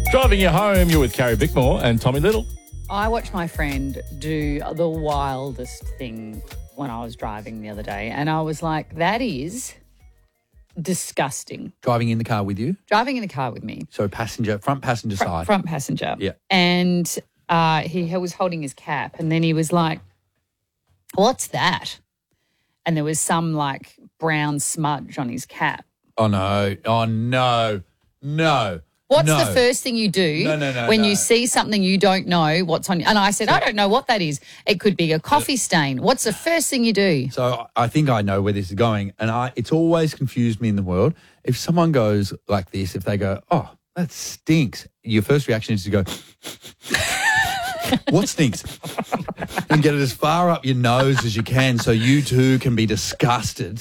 Driving you home, you're with Carrie Bickmore and Tommy Little. I watched my friend do the wildest thing when I was driving the other day, and I was like, that is disgusting. Driving in the car with you? Driving in the car with me. So front passenger side. Front passenger. Yeah. And he was holding his cap, and then he was like, what's that? And there was some like brown smudge on his cap. Oh, no. Oh, no. No. What's No. the first thing you do when you see something you don't know what's on? And I said, I don't know what that is. It could be a coffee stain. What's the first thing you do? So I think I know where this is going, and it's always confused me in the world. If someone goes like this, if they go, oh, that stinks, your first reaction is to go, what stinks? And get it as far up your nose as you can so you too can be disgusted.